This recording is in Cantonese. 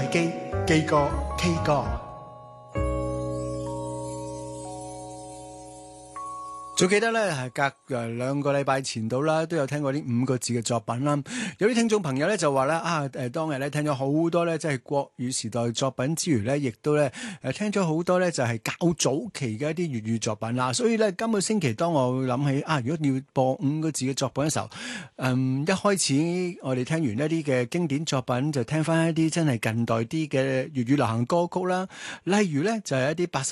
基哥 K 歌。仲記得咧，係隔2個禮拜前到啦，都有聽過呢5個字嘅作品啦。有啲聽眾朋友咧就話咧當日咧聽咗好多咧，即係國語時代作品之餘咧，亦都咧聽咗好多咧，就係較早期嘅一啲粵語作品啦。所以咧，今個星期當我諗起如果要播5個字嘅作品嘅時候，一開始我哋聽完一啲嘅經典作品，就聽翻一啲真係近代啲嘅粵語流行歌曲啦。例如咧，就係一啲